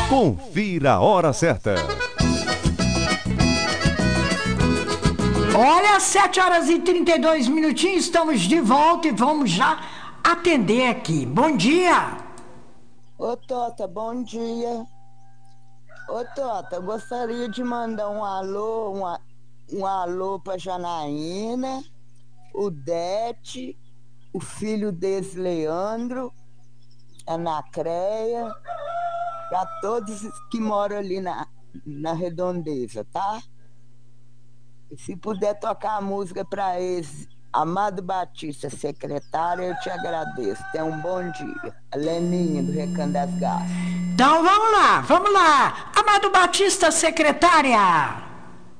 Confira a hora certa. Olha, 7h32, estamos de volta e vamos já atender aqui. Bom dia! Ô Tota, bom dia. Ô Tota, gostaria de mandar um alô pra Janaína, o Dete, o filho desse Leandro, a Anacreia, pra todos que moram ali na Redondeza, tá? E se puder tocar a música pra eles, Amado Batista, secretária, eu te agradeço. Tenha um bom dia. A Leninha, do Recanto das Garças. Então vamos lá. Amado Batista, secretária.